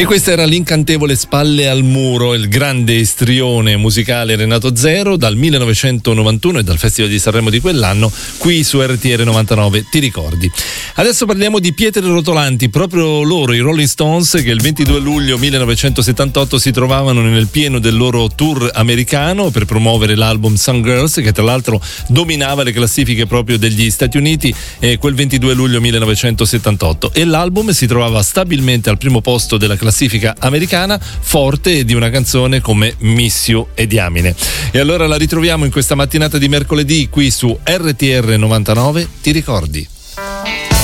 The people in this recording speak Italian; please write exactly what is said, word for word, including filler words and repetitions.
E questa era l'incantevole Spalle al muro, il grande istrione musicale Renato Zero dal millenovecentonovantuno e dal Festival di Sanremo di quell'anno, qui su R T R novantanove, ti ricordi. Adesso parliamo di pietre rotolanti, proprio loro, i Rolling Stones, che il ventidue luglio millenovecentosettantotto si trovavano nel pieno del loro tour americano per promuovere l'album Some Girls, che tra l'altro dominava le classifiche proprio degli Stati Uniti eh, quel ventidue luglio millenovecentosettantotto, e l'album si trovava stabilmente al primo posto della classifica americana, forte di una canzone come Miss You e Diamine. E allora la ritroviamo in questa mattinata di mercoledì qui su R T R novantanove, ti ricordi?